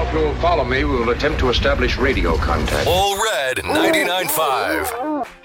If you'll follow me, we will attempt to establish radio contact. All Red 99.5.